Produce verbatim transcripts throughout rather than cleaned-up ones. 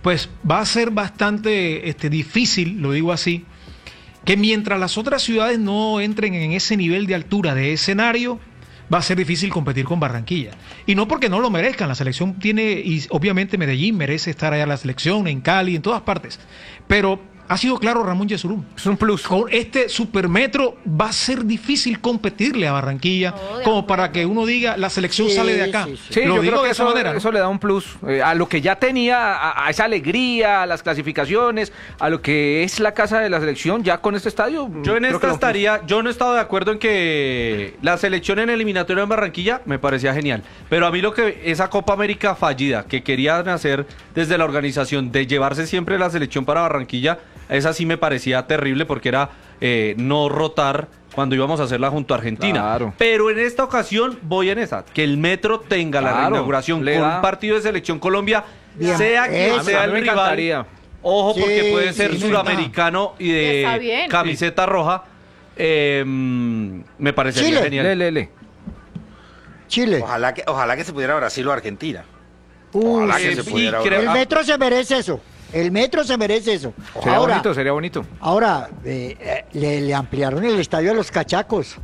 pues va a ser bastante este, difícil, lo digo así, que mientras las otras ciudades no entren en ese nivel de altura de escenario, va a ser difícil competir con Barranquilla. Y no porque no lo merezcan, la selección tiene, y obviamente Medellín merece estar allá en la selección, en Cali, en todas partes, pero ha sido claro Ramón Yesurún. Es un plus. Con este supermetro va a ser difícil competirle a Barranquilla, oh, como para que uno diga, la selección sí, sale de acá. Sí, sí. sí lo yo digo creo que de esa eso, manera, ¿no? Eso le da un plus eh, a lo que ya tenía, a, a esa alegría, a las clasificaciones, a lo que es la casa de la selección, ya con este estadio. Yo en esta estaría, yo no he estado de acuerdo en que la selección en eliminatoria en Barranquilla me parecía genial, pero a mí lo que esa Copa América fallida que querían hacer desde la organización de llevarse siempre la selección para Barranquilla, esa sí me parecía terrible porque era eh, no rotar cuando íbamos a hacerla junto a Argentina. Claro. Pero en esta ocasión voy en esa, que el Metro tenga claro, la reinauguración con un partido de Selección Colombia, bien, sea quien eso, sea el rival. Encantaría. Ojo, sí, porque puede ser sí, suramericano y de camiseta roja. Eh, me parecería Chile. genial. Le, le, le. Chile. Ojalá que, ojalá que se pudiera Brasil o Argentina. Uy, ojalá sí, que se pudiera. creo, el Metro se merece eso. El Metro se merece eso. Sería ahora, bonito, sería bonito. Ahora, eh, eh, le, le ampliaron el estadio a los cachacos.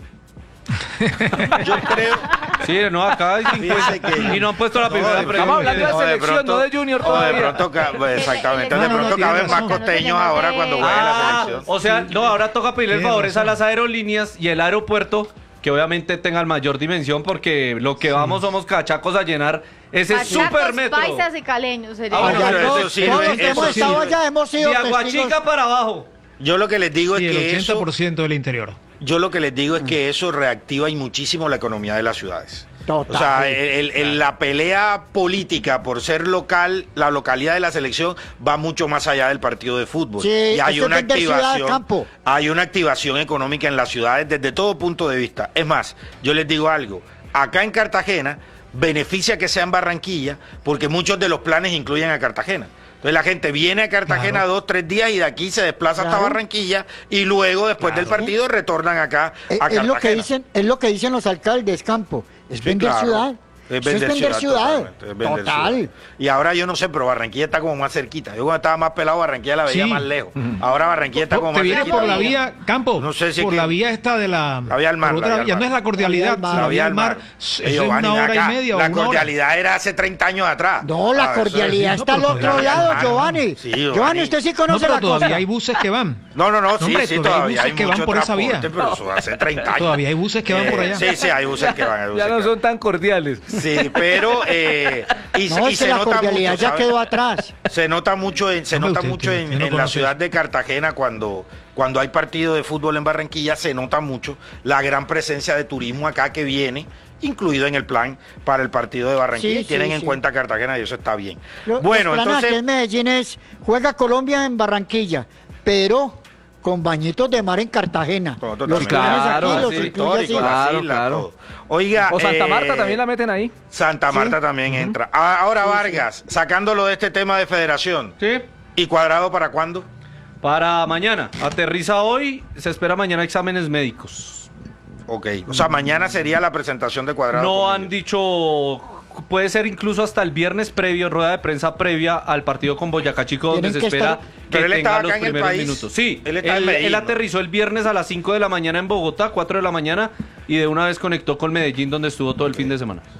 Yo creo. Sí, no, acá hay cincuenta que, y no han puesto la no, primera pregunta. Estamos hablando de selección, pronto, no de Junior todavía. de pronto, exactamente, de pronto caben más costeños ahora cuando juegue ah, la selección. O sea, no, ahora toca pedirle favores a las aerolíneas y el aeropuerto que obviamente tengan mayor dimensión porque lo que sí. vamos somos cachacos a llenar ese super metro. Paisas y caleños. Ah, bueno, pero todos, eso sí, todos eso hemos sí. estado allá, hemos sido de Aguachica para abajo. Yo lo que les digo sí, es que el ochenta por ciento eso, del interior. Yo lo que les digo es que eso reactiva y muchísimo la economía de las ciudades. Total. O sea, el, el, la pelea política por ser local, la localidad de la selección va mucho más allá del partido de fútbol. Sí, y hay una activación, campo. hay una activación económica en las ciudades desde todo punto de vista. Es más, yo les digo algo, acá en Cartagena beneficia que sea en Barranquilla, porque muchos de los planes incluyen a Cartagena. Entonces la gente viene a Cartagena claro. dos, tres días y de aquí se desplaza claro. hasta Barranquilla y luego después claro. del partido retornan acá a es, Cartagena. Es lo que dicen, es lo que dicen los alcaldes, campo. Es sí, vender claro. ciudad. Es vender, es vender ciudad. ciudad. Es vender Total. Ciudad. Y ahora yo no sé, pero Barranquilla está como más cerquita. Yo cuando estaba más pelado, Barranquilla la veía sí. más lejos. Ahora Barranquilla está como ¿Te más viene cerquita. por la vía, Campo? No sé si por que... la vía esta de la... La vía al mar. Otra la vía vía, al mar. no es la cordialidad. La vía al mar. Es Ellos una van hora acá. y media o La una cordialidad hora. era hace treinta años atrás. No, la ah, cordialidad es... está no, al otro lado, Giovanni. Sí, Giovanni. Giovanni, usted sí conoce no, pero la todavía costa. hay buses que van. No, no, no, no sí, hombre, sí, todavía, todavía hay buses hay que van mucho por esa vía. pero eso hace treinta años. Todavía hay buses que van eh, por allá. Sí, sí, hay buses que van. Hay buses ya no que son van. tan cordiales. Sí, pero eh, y, no, y es se que la nota cordialidad mucho, ya ¿sabes? quedó atrás. Se nota mucho en, se Hombre, nota usted, mucho usted, en, usted no en la conoce ciudad eso. de Cartagena cuando, cuando hay partido de fútbol en Barranquilla, se nota mucho la gran presencia de turismo acá que viene, incluido en el plan para el partido de Barranquilla. Sí, Tienen sí, en sí. cuenta Cartagena y eso está bien. Lo, bueno, los planes aquí entonces... en Medellín es, juega Colombia en Barranquilla, pero con bañitos de mar en Cartagena. No, los claro, aquí, los sí, incluye así. claro, claro. Oiga, o Santa Marta eh, también la meten ahí. Santa Marta sí. también uh-huh. entra. Ah, ahora sí, Vargas, sí. sacándolo de este tema de federación. Sí. ¿Y Cuadrado para cuándo? Para mañana. Aterriza hoy, se espera mañana exámenes médicos. Ok, o sea, mañana sería la presentación de Cuadrado. No han dicho, puede ser incluso hasta el viernes previo, rueda de prensa previa al partido con Boyacá Chico, donde se que espera estar... que Pero él tenga estaba los acá en el primeros país. minutos. Sí, Él él, estaba en Medellín, él ¿no? aterrizó el viernes a las cinco de la mañana en Bogotá, cuatro de la mañana, y de una vez conectó con Medellín, donde estuvo todo el fin de semana.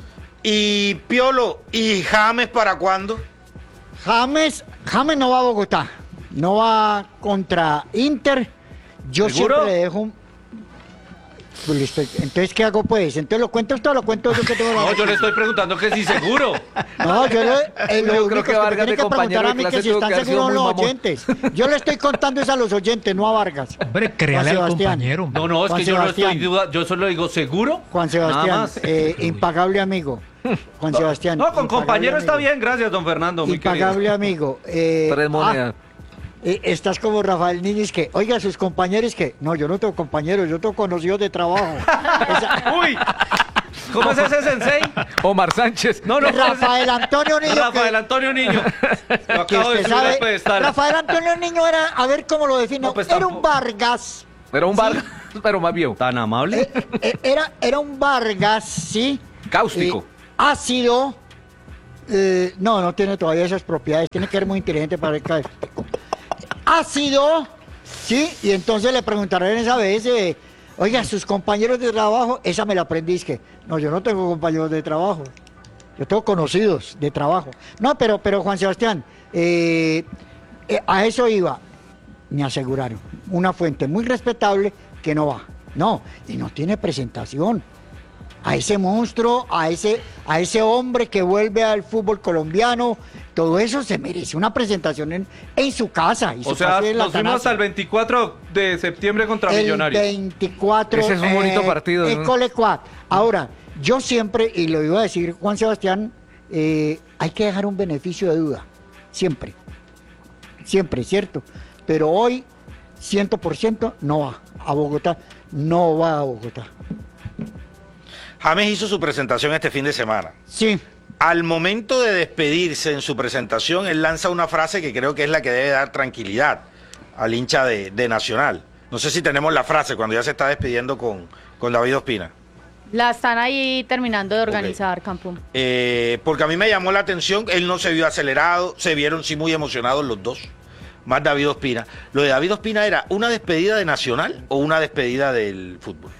Y Piolo, ¿y James para cuándo? James, James no va a Bogotá, no va contra Inter. Yo ¿Seguro? siempre le dejo un... Pues listo. Entonces, ¿qué hago pues? Entonces, ¿lo cuento esto o lo cuento yo que tengo la... No, yo le estoy preguntando que si seguro. No, yo le, eh, lo Yo único creo que que me Vargas tiene de que compañero preguntar a de mí clase que si tuvo están que haber sido seguros los muy mamón. oyentes. Yo le estoy contando es a los oyentes, no a Vargas. Hombre, créale al Sebastián. compañero. No, no, es Juan que yo no Sebastián. estoy duda, yo solo digo seguro. Juan Nada Sebastián, más. eh, impagable amigo. Juan Sebastián. No, con impagable compañero está amigo. bien, gracias, don Fernando. Muy Impagable querido. amigo. Eh, Tres monedas. ah, eh, estás como Rafael Niñez que, oiga, sus compañeros que, no, yo no tengo compañeros, yo tengo conocidos de trabajo. Esa- Uy, ¿cómo es ese sensei? Omar Sánchez. No, no, Rafael Antonio Niño. Rafael que- Antonio Niño. Lo que acabo de usted subir al sabe, pedestal. Rafael Antonio Niño era, a ver cómo lo defino, No, pues era tampoco. un Vargas. Era un Vargas, pero más viejo. Tan amable. Eh, eh, era, era un Vargas, sí. Cáustico. Eh, ácido, Eh, no, no tiene todavía esas propiedades. Tiene que ser muy inteligente para ver qué ácido, ¿sí? Y entonces le preguntaron esa vez, eh, oiga, sus compañeros de trabajo, esa me la aprendí, es que, no, yo no tengo compañeros de trabajo. Yo tengo conocidos de trabajo. No, pero, pero Juan Sebastián, eh, eh, a eso iba. Me aseguraron, una fuente muy respetable que no va. No, y no tiene presentación. A ese monstruo, a ese, a ese hombre que vuelve al fútbol colombiano, todo eso se merece una presentación en, en su casa. Y o su sea, casa es la nos fuimos Atanasio. al veinticuatro de septiembre contra El Millonarios. veinticuatro. Ese es un bonito partido, ¿no? École cuat. Ahora, yo siempre, y lo iba a decir Juan Sebastián, eh, hay que dejar un beneficio de duda. Siempre. Siempre, ¿cierto? Pero hoy, cien por ciento no va a Bogotá. No va a Bogotá. James hizo su presentación este fin de semana. Sí. Al momento de despedirse en su presentación, él lanza una frase que creo que es la que debe dar tranquilidad al hincha de, de Nacional. No sé si tenemos la frase cuando ya se está despidiendo con, con David Ospina. La están ahí terminando de organizar, Ok. Campo. Eh, porque a mí me llamó la atención, él no se vio acelerado, se vieron sí muy emocionados los dos, más David Ospina. Lo de David Ospina era una despedida de Nacional o una despedida del fútbol.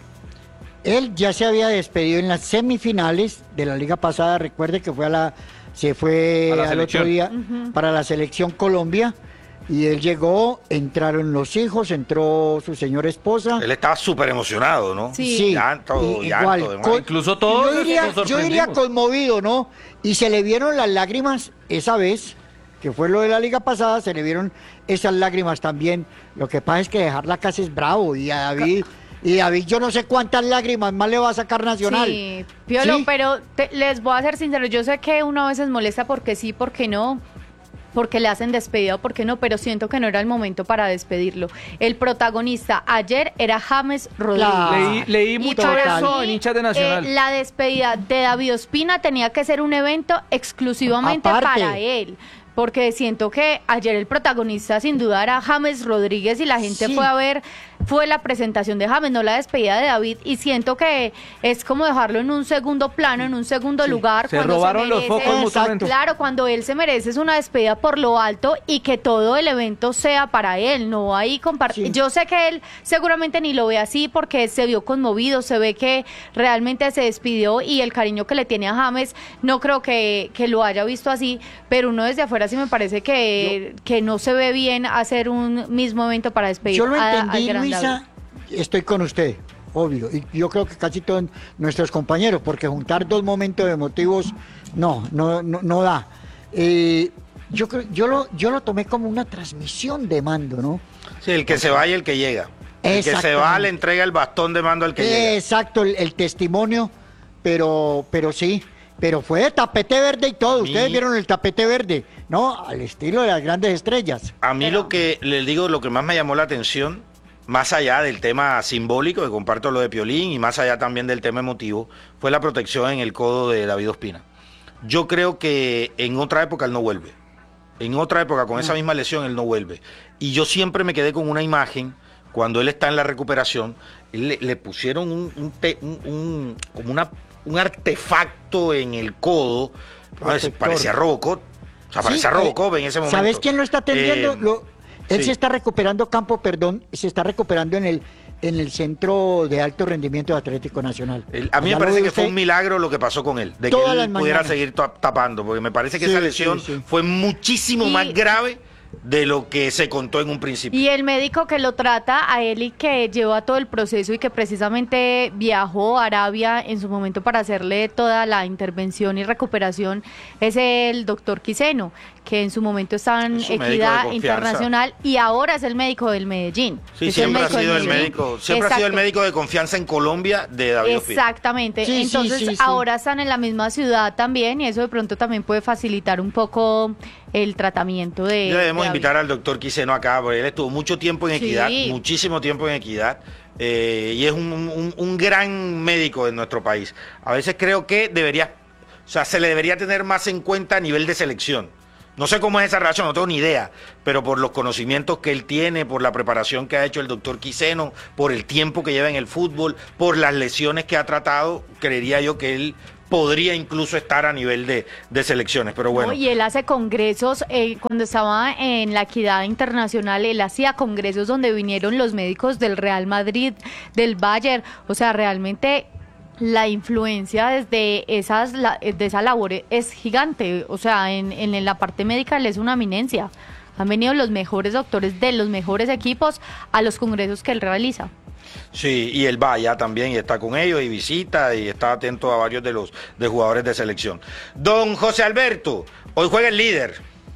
Él ya se había despedido en las semifinales de la liga pasada. Recuerde que fue a la, se fue A la al selección. otro día para la selección Colombia. Y él llegó, entraron los hijos, entró su señora esposa. Él estaba súper emocionado, ¿no? Sí. Llanto, i- llanto, igual, demás. co- Incluso todos yo nos diría, yo diría sorprendimos. conmovido, ¿no? Y se le vieron las lágrimas esa vez, que fue lo de la liga pasada, se le vieron esas lágrimas también. Lo que pasa es que dejar la casa es bravo, y a David, y David yo no sé cuántas lágrimas más le va a sacar Nacional. Sí, Piolo, ¿Sí? pero te- les voy a ser sincero, yo sé que uno a veces molesta porque sí, porque no, porque le hacen despedida o porque no, pero siento que no era el momento para despedirlo. El protagonista ayer era James Rodríguez. Claro. Leí, leí Y mucho para eso mí, en hinchas de Nacional. eh, la despedida de David Ospina tenía que ser un evento exclusivamente Aparte. para él. Porque siento que ayer el protagonista sin duda era James Rodríguez y la gente Sí. fue a ver, fue la presentación de James, no la despedida de David. Y siento que es como dejarlo en un segundo plano, en un segundo lugar. Se cuando robaron los merece- focos Exacto. mutuamente. Claro, cuando él se merece es una despedida por lo alto y que todo el evento sea para él, no ahí compartir. Sí. Yo sé que él seguramente ni lo ve así porque se vio conmovido, se ve que realmente se despidió y el cariño que le tiene a James no creo que, que lo haya visto así, pero uno desde afuera sí me parece que, que no se ve bien hacer un mismo evento para despedir Yo lo a- al entendí, gran David. Luisa, estoy con usted, obvio, y yo creo que casi todos nuestros compañeros, porque juntar dos momentos emotivos, no, no, no, no da. Eh, yo, creo- yo, lo, yo lo tomé como una transmisión de mando, ¿no? Sí, el que se va y el que llega. El que se va Exactamente. le entrega el bastón de mando al que llega. Exacto, el, el testimonio, pero, pero sí, pero fue de tapete verde y todo. A mí- Ustedes vieron el tapete verde, ¿no? Al estilo de las grandes estrellas. A mí lo que les digo, lo que más me llamó la atención, más allá del tema simbólico, que comparto lo de Piolín, y más allá también del tema emotivo, fue la protección en el codo de David Ospina. Yo creo que en otra época él no vuelve. En otra época, con esa misma lesión, él no vuelve. Y yo siempre me quedé con una imagen, cuando él está en la recuperación, él le, le pusieron un, un te- un- un- como una, un artefacto en el codo, Protector. parecía Robocop. O sea, parecía Sí, Robocop eh, en ese momento. ¿Sabes quién lo está atendiendo? Eh, Lo- él sí. se está recuperando, Campo, perdón, se está recuperando en el en el Centro de Alto Rendimiento de Atlético Nacional. El- a mí Allá me lo parece ve que fue usted. un milagro lo que pasó con él, de que Todas él las pudiera mañanas. seguir ta- tapando, porque me parece que Sí, esa sí, lesión sí. fue muchísimo Y- más grave de lo que se contó en un principio. Y el médico que lo trata a él y que lleva todo el proceso y que precisamente viajó a Arabia en su momento para hacerle toda la intervención y recuperación es el doctor Quiseno, que en su momento estaba en Es su médico de Equidad confianza. Internacional y ahora es el médico del Medellín. Sí, Es el siempre ha médico del sido el Medellín. médico, siempre ha sido el Exacto. médico de confianza en Colombia de David Ospina. Exactamente. Sí, sí, Entonces sí, sí. ahora están en la misma ciudad también y eso de pronto también puede facilitar un poco el tratamiento de. Ya debemos de David. invitar al doctor Quiseno acá, porque él estuvo mucho tiempo en Sí. Equidad, muchísimo tiempo en Equidad, eh, y es un, un- un gran médico de nuestro país. A veces creo que debería, o sea, se le debería tener más en cuenta a nivel de selección. No sé cómo es esa relación, no tengo ni idea, pero por los conocimientos que él tiene, por la preparación que ha hecho el doctor Quiseno, por el tiempo que lleva en el fútbol, por las lesiones que ha tratado, creería yo que él podría incluso estar a nivel de, de selecciones, pero bueno. No, y él hace congresos, eh, cuando estaba en la Equidad Internacional, él hacía congresos donde vinieron los médicos del Real Madrid, del Bayern, o sea, realmente la influencia desde esas de esa labor es gigante, o sea, en, en la parte médica él es una eminencia. Han venido los mejores doctores de los mejores equipos a los congresos que él realiza. Sí, y él va allá también y está con ellos y visita y está atento a varios de los de jugadores de selección. Don José Alberto, hoy juega el líder.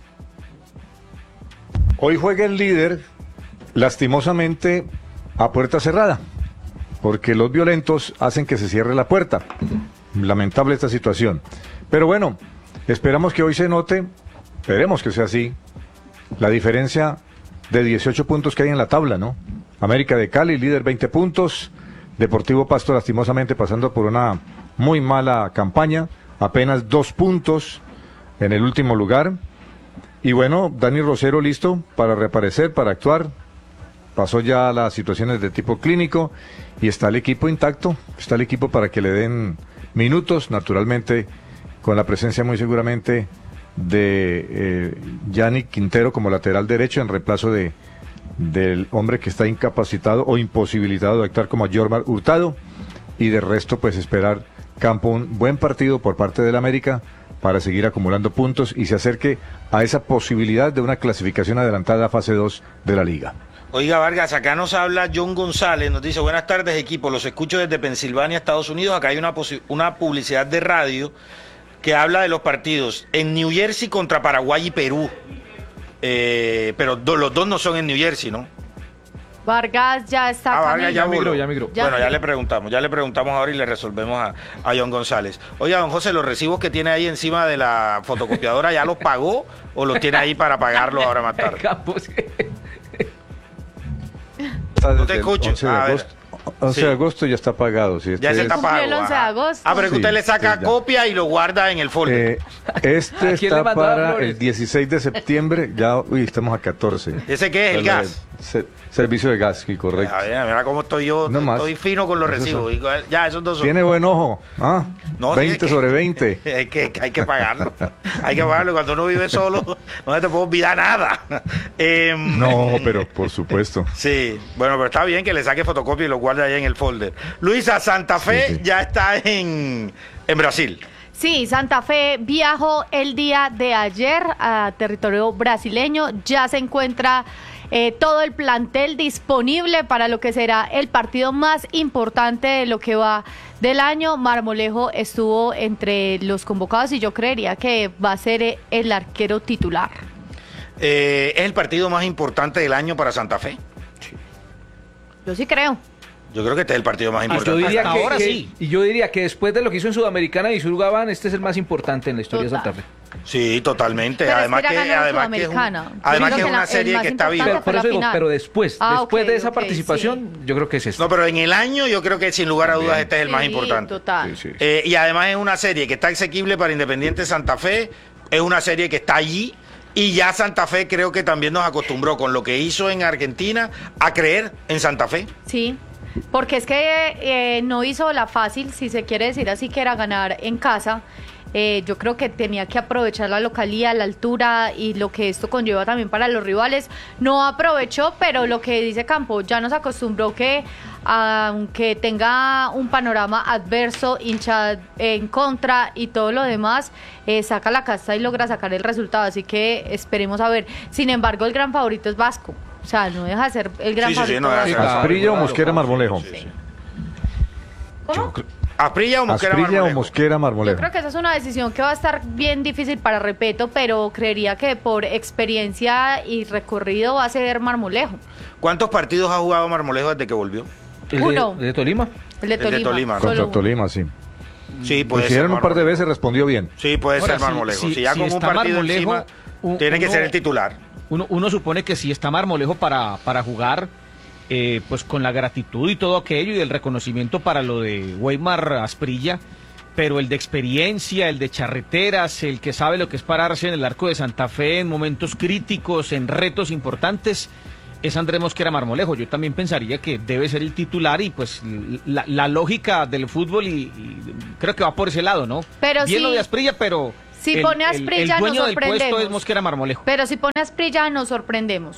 Hoy juega el líder, lastimosamente, a puerta cerrada, porque los violentos hacen que se cierre la puerta. Lamentable esta situación. Pero bueno, esperamos que hoy se note, esperemos que sea así, la diferencia de dieciocho puntos que hay en la tabla, ¿no? América de Cali, líder veinte puntos, Deportivo Pasto lastimosamente pasando por una muy mala campaña, apenas dos puntos en el último lugar. Y bueno, Dani Rosero listo para reaparecer, para actuar, pasó ya las situaciones de tipo clínico y está el equipo intacto, está el equipo para que le den minutos, naturalmente con la presencia muy seguramente de eh, Yannick Quintero como lateral derecho en reemplazo de del hombre que está incapacitado o imposibilitado de actuar como Jormar Hurtado, y de resto pues esperar, Campo, un buen partido por parte del América para seguir acumulando puntos y se acerque a esa posibilidad de una clasificación adelantada a fase dos de la liga. Oiga, Vargas, acá nos habla John González, nos dice: buenas tardes, equipo, los escucho desde Pensilvania, Estados Unidos. Acá hay una, una publicidad de radio que habla de los partidos en New Jersey contra Paraguay y Perú. Eh, pero do, los dos no son en New Jersey, ¿no? Vargas ya está. Ah, Vargas ya migró, ya migró. Bueno, ya le preguntamos, ya le preguntamos ahora y le resolvemos a, a John González. Oiga, don José, ¿los recibos que tiene ahí encima de la fotocopiadora ya los pagó o los tiene ahí para pagarlos ahora más tarde? No te escucho. once de agosto, once de agosto ya está pagado. Si este ya se es... está pagado. El once de agosto. Ah, pero que usted Sí, le saca sí, copia y lo guarda en el folder. Eh, este quién le está mandaba para flores? el dieciséis de septiembre, ya, uy, estamos a catorce. ¿Ese qué es? ¿El Para gas? se- servicio de gas, sí, correcto. A ver, mira cómo estoy yo, No más. estoy fino con los Esos recibos. Ya, esos dos son. Tiene buen ojo, ¿ah? No, veinte sí, es que- sobre veinte. Hay que, hay que pagarlo. Hay que pagarlo. Cuando uno vive solo, no se te puede olvidar nada. Eh, No, pero por supuesto. Sí, bueno, pero está bien que le saque fotocopia y lo guarde allá en el folder. Luisa, Santa Fe Sí, sí. ya está en, en Brasil. Sí, Santa Fe viajó el día de ayer a territorio brasileño, ya se encuentra eh, todo el plantel disponible para lo que será el partido más importante de lo que va del año. Marmolejo estuvo entre los convocados y yo creería que va a ser el arquero titular. Eh, ¿Es el partido más importante del año para Santa Fe? Yo sí creo. Yo creo que este es el partido más Yo importante. diría Hasta que, ahora que- sí. y yo diría que después de lo que hizo en Sudamericana y Surgaban, este es el más importante en la historia Total. de Santa Fe. Sí, totalmente. Pero además es que que, era ganar además que es, un- Sudamericana. además Yo que es creo que una la- el serie más que está viva. importante Pero, por la eso digo, final. pero después, Ah, después ok, de esa ok, participación, yo creo que es este. No, pero en el año yo creo que sin lugar a dudas este es el más Sí, importante. Total. Sí, sí. Eh, y además es una serie que está asequible para Independiente Santa Fe, es una serie que está allí y ya Santa Fe creo que también nos acostumbró con lo que hizo en Argentina a creer en Santa Fe. Sí, porque es que eh, no hizo la fácil, si se quiere decir así, que era ganar en casa. Eh, yo creo que tenía que aprovechar la localía, la altura y lo que esto conlleva también para los rivales. No aprovechó, pero lo que dice Campo, ya nos acostumbró que aunque tenga un panorama adverso, hincha en contra y todo lo demás, eh, saca la casta y logra sacar el resultado. Así que esperemos a ver. Sin embargo, el gran favorito es Vasco. O sea, no deja de ser el gran Sí, sí, sí, favorito. no deja de ser. Vasco. Asprilla o Mosquera Marmolejo. ¿Cómo? ¿Asprilla o Mosquera Asprilla o Marmolejo? Mosquera Yo Marmolejo. creo que esa es una decisión que va a estar bien difícil para Repeto, pero creería que por experiencia y recorrido va a ser Marmolejo. ¿Cuántos partidos ha jugado Marmolejo desde que volvió? ¿El de- Uno. de Tolima? El de El de Tolima. Tolima, ¿no? solo Contra uno. Tolima, sí. Sí, Lo puede ser hicieron un par de Marmolejo. veces, respondió bien. Sí, puede Ahora, ser si- Marmolejo. Si, si- ya si con un está partido Marmolejo, encima, u- tiene que uno- ser el titular. Uno, uno supone que si está Marmolejo para, para jugar, eh, pues con la gratitud y todo aquello y el reconocimiento para lo de Weimar Asprilla, pero el de experiencia, el de charreteras, el que sabe lo que es pararse en el arco de Santa Fe en momentos críticos, en retos importantes, es Andrés Mosquera Marmolejo. Yo también pensaría que debe ser el titular y pues la, la lógica del fútbol y, y creo que va por ese lado, ¿no? Pero bien si, lo de Asprilla, pero si el, pone a el, Asprilla el dueño nos del puesto sorprendemos. es Mosquera Marmolejo. Pero si pone a Asprilla nos sorprendemos.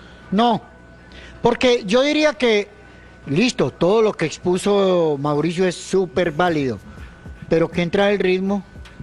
No, porque yo diría que, listo, todo lo que expuso Mauricio es súper válido, pero que entra el ritmo.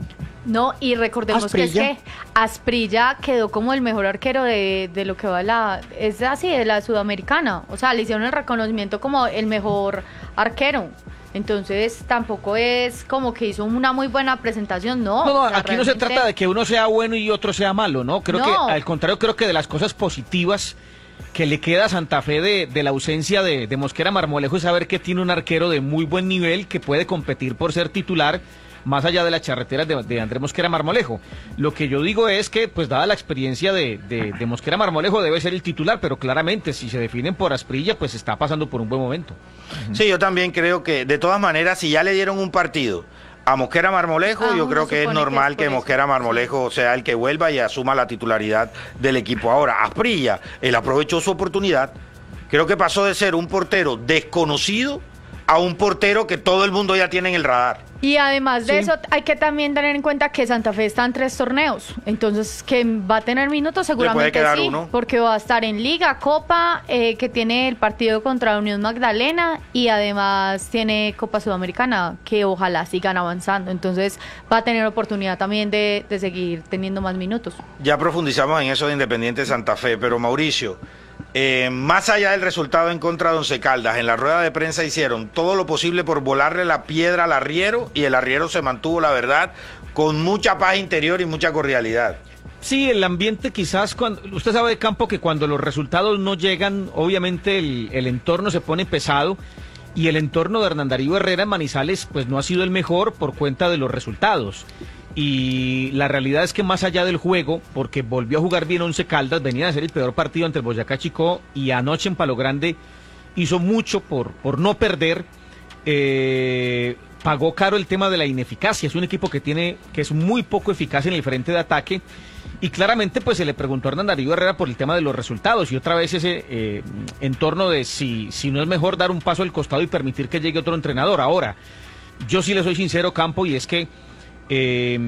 No, y recordemos Asprilla. que es que Asprilla quedó como el mejor arquero de, de lo que va la... Es así, de la Sudamericana. O sea, le hicieron el reconocimiento como el mejor arquero. Entonces, tampoco es como que hizo una muy buena presentación, no. No, no, O sea, aquí no se realmente- trata de que uno sea bueno y otro sea malo, ¿no? Creo No. que, al contrario, creo que de las cosas positivas que le queda a Santa Fe de, de la ausencia de, de Mosquera Marmolejo es saber que tiene un arquero de muy buen nivel que puede competir por ser titular más allá de las charreteras de, de Andrés Mosquera Marmolejo. Lo que yo digo es que, pues dada la experiencia de, de, de Mosquera Marmolejo, debe ser el titular, pero claramente si se definen por Asprilla, pues está pasando por un buen momento. Sí, yo también creo que, de todas maneras, si ya le dieron un partido a Mosquera Marmolejo, Ah, yo uno creo que es supone que normal es que, por eso. Mosquera Marmolejo sea el que vuelva y asuma la titularidad del equipo. Ahora, Asprilla, él aprovechó su oportunidad. Creo que pasó de ser un portero desconocido a un portero que todo el mundo ya tiene en el radar. Y además de Sí. eso, hay que también tener en cuenta que Santa Fe está en tres torneos. Entonces, que va a tener minutos seguramente quedar sí, uno. porque va a estar en Liga, Copa, eh, que tiene el partido contra Unión Magdalena y además tiene Copa Sudamericana, que ojalá sigan avanzando. Entonces, va a tener oportunidad también de, de seguir teniendo más minutos. Ya profundizamos en eso de Independiente Santa Fe, pero Mauricio, eh, más allá del resultado en contra de Once Caldas, en la rueda de prensa hicieron todo lo posible por volarle la piedra al arriero y el arriero se mantuvo, la verdad, con mucha paz interior y mucha cordialidad. Sí, el ambiente quizás, cuando usted sabe de campo que cuando los resultados no llegan, obviamente el, el entorno se pone pesado y el entorno de Hernán Darío Herrera en Manizales pues no ha sido el mejor por cuenta de los resultados. Y la realidad es que más allá del juego, porque volvió a jugar bien Once Caldas, venía de ser el peor partido ante el Boyacá Chicó y anoche en Palo Grande hizo mucho por, por no perder. Eh, pagó caro el tema de la ineficacia. Es un equipo que tiene que es muy poco eficaz en el frente de ataque y claramente pues se le preguntó a Hernán Darío Herrera por el tema de los resultados y otra vez ese eh, entorno de si, si no es mejor dar un paso al costado y permitir que llegue otro entrenador. Ahora, yo sí le soy sincero, Campo, y es que eh,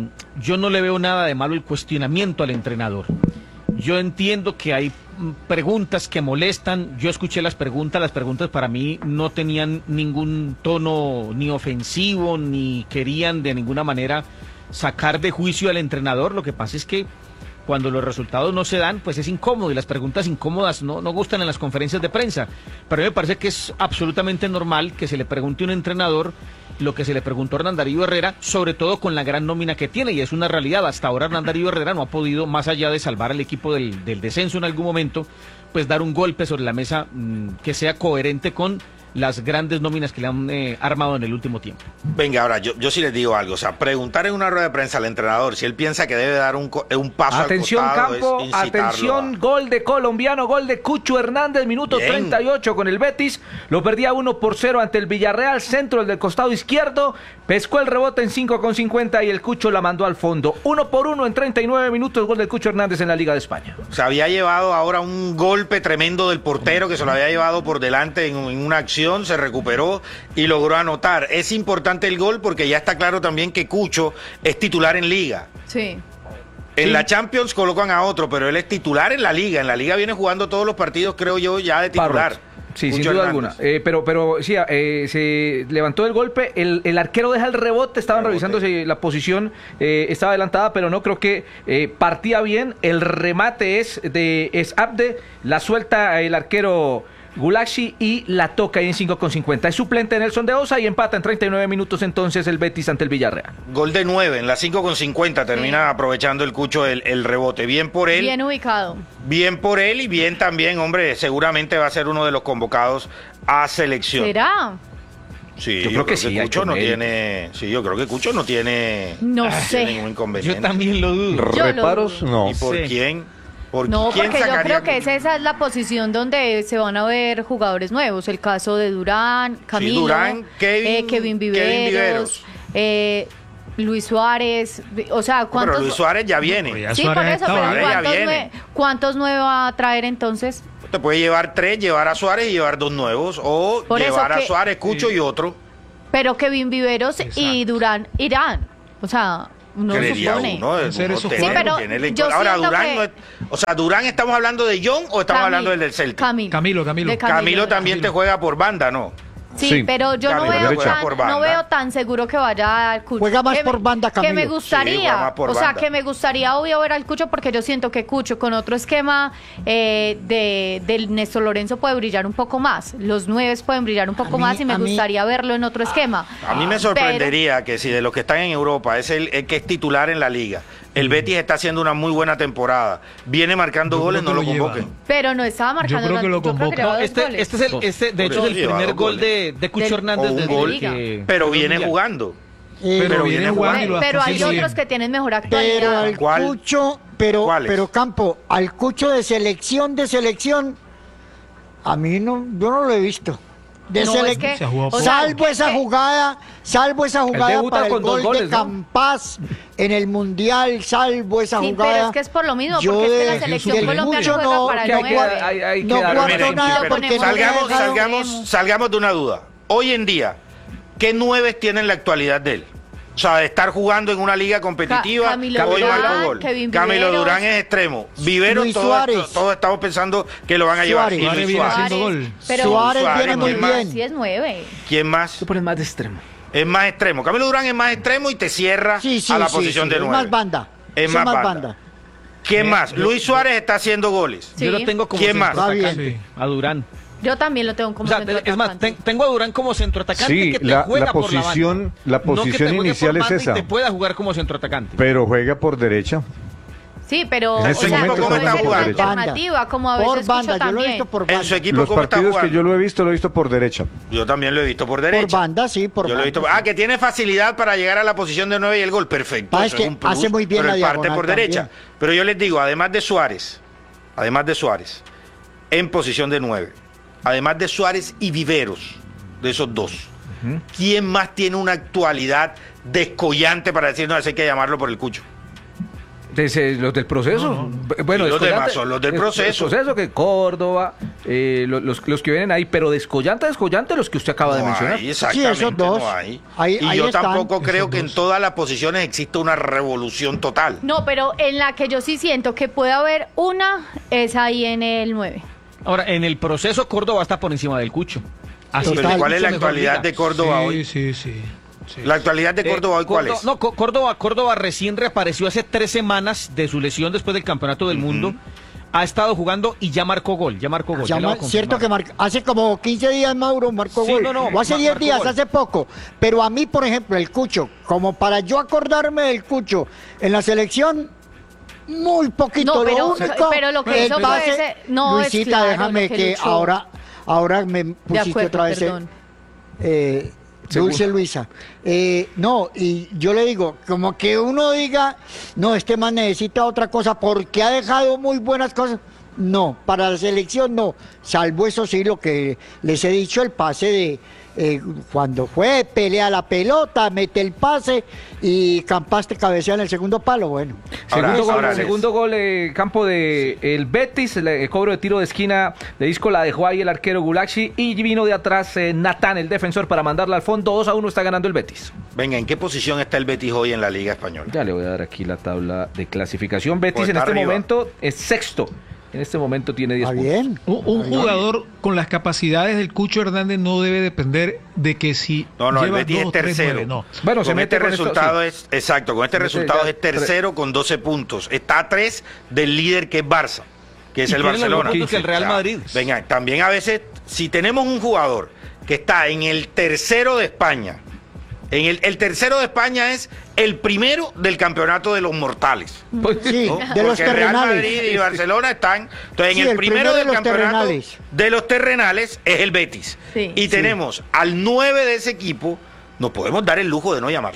yo no le veo nada de malo el cuestionamiento al entrenador. Yo entiendo que hay preguntas que molestan, yo escuché las preguntas, las preguntas para mí no tenían ningún tono ni ofensivo, ni querían de ninguna manera sacar de juicio al entrenador. Lo que pasa es que cuando los resultados no se dan, pues es incómodo y las preguntas incómodas no, no gustan en las conferencias de prensa. Pero a mí me parece que es absolutamente normal que se le pregunte a un entrenador lo que se le preguntó a Hernán Darío Herrera, sobre todo con la gran nómina que tiene, y es una realidad. Hasta ahora Hernán Darío Herrera no ha podido, más allá de salvar al equipo del, del descenso en algún momento, pues dar un golpe sobre la mesa mmm, que sea coherente con las grandes nóminas que le han eh, armado en el último tiempo. Venga, ahora, yo, yo sí les digo algo, o sea, preguntar en una rueda de prensa al entrenador si él piensa que debe dar un, co- un paso Atención, al costado Campo, es incitarlo atención, a- gol de colombiano, gol de Cucho Hernández, minuto Bien. treinta y ocho con el Betis, lo perdía uno por cero ante el Villarreal, centro del costado izquierdo, pescó el rebote en cinco con cincuenta y el Cucho la mandó al fondo, uno por uno en treinta y nueve minutos, gol de Cucho Hernández en la Liga de España. Se había llevado ahora un golpe tremendo del portero que se lo había llevado por delante en, en una acción, se recuperó y logró anotar. Es importante el gol porque ya está claro también que Cucho es titular en Liga. Sí. En Sí. la Champions colocan a otro, pero él es titular en la Liga. En la Liga viene jugando todos los partidos, creo yo, ya de titular. Parrot. Sí, Cucho sin duda Hernández. alguna. Eh, pero, pero sí, eh, se levantó el golpe, el, el arquero deja el rebote, estaban Rebote. revisando si la posición eh, estaba adelantada, pero no, creo que eh, partía bien. El remate es de es Abde, la suelta el arquero Gulaxi y la toca ahí en cinco con cincuenta. Es suplente Nelson de Osa y empata en treinta y nueve minutos entonces el Betis ante el Villarreal. Gol de nueve, en la cinco con cincuenta termina Sí. aprovechando el Cucho el, el rebote. Bien por él. Bien ubicado. Bien por él y bien también, hombre, seguramente va a ser uno de los convocados a selección. ¿Será? Sí, Yo creo que sí, hay Cucho con no él. tiene, sí, yo creo que Cucho no tiene, No tiene sé. ningún inconveniente. Yo también lo dudo. Yo lo Reparos, dudo. no. ¿Y por Sí. quién? ¿Por No, quién porque yo sacaría creo que esa, esa es la posición donde se van a ver jugadores nuevos. El caso de Durán, Camilo, Durán, Kevin- eh, Kevin Viveros, Kevin Viveros. eh, Luis Suárez. O sea, No, ¿cuántos? pero Luis Suárez ya viene. Pues ya Sí, Suárez por eso, estaba pero ahí. Ya ¿cuántos, viene. nue- ¿cuántos nuevos va a traer entonces? Te puede llevar tres, llevar a Suárez y llevar dos nuevos, o Por eso llevar a que- Suárez, Cucho y otro. Pero Kevin Viveros y Exacto. Durán irán. O sea, uno Creería supone. uno, En serio, uno esos tiene- cuatro. Sí, pero tiene la- yo Ahora, siento Durán que- no es, o sea, Durán, ¿estamos hablando de John o estamos Camilo, hablando del del Celtic? Camilo. Camilo, Camilo. De Camilo también Camilo. te juega por banda, ¿no? Sí, Sí. pero yo no Camilo veo, juega tan, por banda. no veo tan seguro que vaya al Cucho. Juega más Que me- por banda, Que me Camilo. Sí, juega gustaría, más por o sea, banda. que me gustaría obvio ver al Cucho porque yo siento que Cucho con otro esquema eh, de del Néstor Lorenzo puede brillar un poco más. Los nueves pueden brillar un poco mí- más y me a mí- gustaría verlo en otro esquema. A mí me sorprendería que si de los que están en Europa es el, el que es titular en la liga, el Betis está haciendo una muy buena temporada, viene marcando Yo goles, creo no que lo lo lleva. convoquen. Pero no estaba marcando. creo que lo yo convoca. llevaba No, dos este, goles. este es el, este, de hecho, Por es el eso lleva primer dos gol goles. de, de Cucho Del- Hernández o un desde gol, que- pero desde el viene Mundial. jugando. Eh, Pero viene jugando y lo Pero está hay haciendo otros bien. que tienen mejor Pero actualidad. al ¿Cuál? Cucho, pero, ¿Cuáles? pero Campo, al Cucho de selección, de selección, a mí no, yo no lo he visto. De No, selec- es que, Se ha jugado o sea, salvo esa que- jugada, salvo esa jugada debuta para el con dos gol goles, de ¿no? Campas en el Mundial, salvo esa Sí, jugada. pero es que es por lo mismo, yo porque es que de- la del selección colombiana Cucho juega no, para que el hay que nueve. dar- hay- hay que no dar- guardo Miren, nada pero porque no salgamos, le he dejado- salgamos, salgamos de una duda. Hoy en día, ¿qué nueves tiene en la actualidad de él? O sea, de estar jugando en una liga competitiva, Ca- Camilo hoy Durán, marcó gol. Kevin Camilo Viveros. Durán es extremo. Vivero, Luis todos, Suárez. todos estamos pensando que lo van a llevar. Suárez. Y Suárez Luis viene Suárez. haciendo gol. Pero Suárez Suárez, viene muy ¿quién más? bien. Sí es nueve. ¿Quién más? Tú pones más de extremo. Es más extremo. Camilo Durán es más extremo y te cierra Sí, sí, a la sí, posición sí, de es nueve. más banda. Es Eso más banda. ¿Quién Eh, más? yo- Luis Suárez está haciendo goles. Sí. Yo lo tengo como ¿Quién más? centroatacante, Sí. a Durán. Yo también lo tengo como O sea, es más, centroatacante. ten- tengo a Durán como centroatacante Sí, que te la- juega la por la posición- banda. la No que te posición juegue por inicial es banda y esa. te pueda jugar como centroatacante. Pero juega por derecha. Sí, pero En o este sea, momento como está es jugando. alternativa, como a veces Por banda, escucho yo lo he también. visto por banda. En su equipo, Los ¿cómo está partidos que jugando? yo lo he visto, lo he visto por derecha. Yo también lo he visto por derecha. Por banda, sí, por Yo lo he banda. visto. Ah, que tiene facilidad para llegar a la posición de nueve y el gol. Perfecto. Ah, eso es que un plus, hace muy bien pero la él parte diagonal por derecha. también. Pero yo les digo, además de Suárez, además de Suárez, en posición de nueve, además de Suárez y Viveros, de esos dos, ¿quién más tiene una actualidad descollante para decir, no, ese hay que llamarlo por el Cucho? Desde los del proceso. B- Bueno, Y los descollante- demás son los del es- proceso. El proceso que Córdoba, eh, lo- los, los que vienen ahí, pero descollante, descollante los que usted acaba de No mencionar. hay, exactamente, Sí, esos dos. no hay. Ahí- y ahí yo están. tampoco creo Esos que en dos. todas las posiciones exista una revolución total. No, pero en la que yo sí siento que puede haber una es ahí en el nueve. Ahora, en el proceso Córdoba está por encima del Cucho. Así Pero Total. ¿cuál es la mucho mejor actualidad liga. de Córdoba sí, hoy? Sí, sí, sí. La actualidad de Eh, Córdoba hoy, ¿cuál Córdoba- es? No, Co- Córdoba, Córdoba recién reapareció hace tres semanas de su lesión después del Campeonato del Mundo. Ha estado jugando y ya marcó gol, ya marcó gol. Ya ya lo va a ma- cierto confirmar. que marca- hace como quince días Mauro marcó Sí, gol. no, no, o hace ma- diez marcó días, gol. hace poco. Pero a mí, por ejemplo, el Cucho, como para yo acordarme del Cucho en la selección, muy poquito. No, pero- lo único, pero lo que el hizo fue pase- ese- no, es Luisita, claro, déjame lo que que, luchó. ahora, ahora me De pusiste acuerdo, otra vez. eh, perdón. eh, Seguro. Dulce Luisa. Eh, no, y yo le digo, como que uno diga, no, este man necesita otra cosa porque ha dejado muy buenas cosas. No, para la selección no, salvo eso sí lo que les he dicho, el pase de eh, cuando fue, pelea la pelota, mete el pase y Campas te cabecea en el segundo palo, bueno. Ahora- segundo gol, ahora les- segundo gol eh, campo de el Betis, el, el cobro de tiro de esquina de disco la dejó ahí el arquero Gulaxi y vino de atrás eh, Natán, el defensor, para mandarla al fondo. dos a uno está ganando el Betis. Venga, ¿en qué posición está el Betis hoy en la Liga Española? Ya le voy a dar aquí la tabla de clasificación. Betis Pues en está este arriba. momento es sexto. En este momento tiene diez Está puntos. bien. Un, un Está bien. jugador con las capacidades del Cucho Hernández no debe depender de que si No, no, el lleva Betis dos es o tres, tercero. nueve, no. Bueno, con se mete este con esto, resultado sí. es, exacto, con este Mete resultado ya es tercero con doce puntos. Está a tres del líder que es Barça, que es Y el tiene los Barcelona. puntos que el Real O sea, Madrid. Venga, también a veces, si tenemos un jugador que está en el tercero de España, en el, el tercero de España es el primero del campeonato de los mortales. Pues, Sí, ¿no? de los Porque Real terrenales. Madrid y Barcelona están. Entonces, Sí, en el, el primero, primero de del los campeonato terrenales. de los terrenales es el Betis. Sí. y Sí. tenemos al nueve de ese equipo, nos podemos dar el lujo de no llamarlo.